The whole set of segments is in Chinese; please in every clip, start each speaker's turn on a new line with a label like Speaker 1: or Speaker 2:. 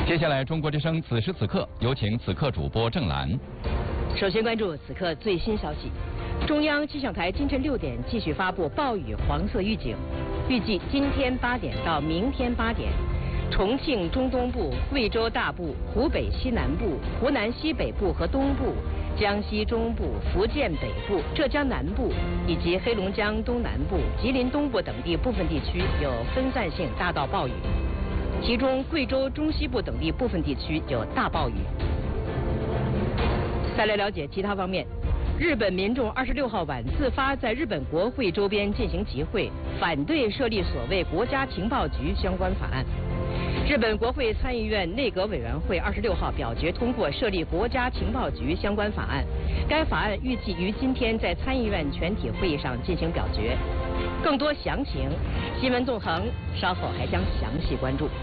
Speaker 1: 接下来，中国之声此时此刻有请此刻主播郑兰。
Speaker 2: 首先关注此刻最新消息，中央气象台今晨6点继续发布暴雨黄色预警，预计今天8点到明天8点，重庆中东部、贵州大部、湖北西南部、湖南西北部和东部、江西中部、福建北部、浙江南部以及黑龙江东南部、吉林东部等地部分地区有分散性大到暴雨，其中贵州中西部等地部分地区有大暴雨。再来了解其他方面，日本民众26号晚自发在日本国会周边进行集会，反对设立所谓国家情报局相关法案。日本国会参议院内阁委员会26号表决通过设立国家情报局相关法案，该法案预计于今天在参议院全体会议上进行表决。更多详情，新闻纵横稍后还将详细关注。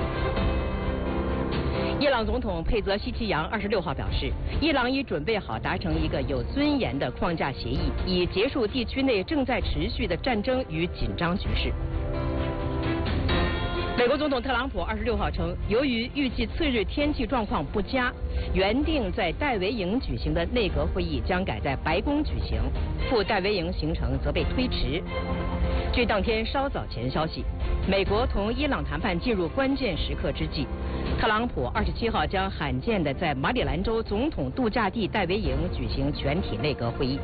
Speaker 2: 伊朗总统佩泽希奇扬26号表示，伊朗已准备好达成一个有尊严的框架协议，以结束地区内正在持续的战争与紧张局势。美国总统特朗普26号称，由于预计次日天气状况不佳，原定在戴维营举行的内阁会议将改在白宫举行，赴戴维营行程则被推迟。据当天稍早前消息，美国同伊朗谈判进入关键时刻之际，特朗普27号将罕见地在马里兰州总统度假地戴维营举行全体内阁会议。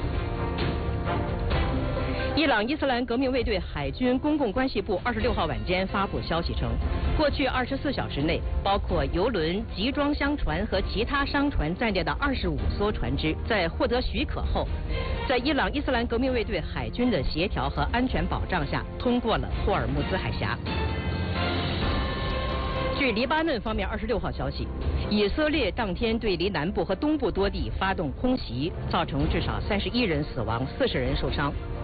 Speaker 2: 伊朗伊斯兰革命卫队海军公共关系部26号晚间发布消息称，过去24小时内，包括油轮、集装箱船和其他商船在内的25艘船只，在获得许可后，在伊朗伊斯兰革命卫队海军的协调和安全保障下，通过了霍尔木兹海峡。据黎巴嫩方面26号消息，以色列当天对黎南部和东部多地发动空袭，造成至少31人死亡，40人受伤。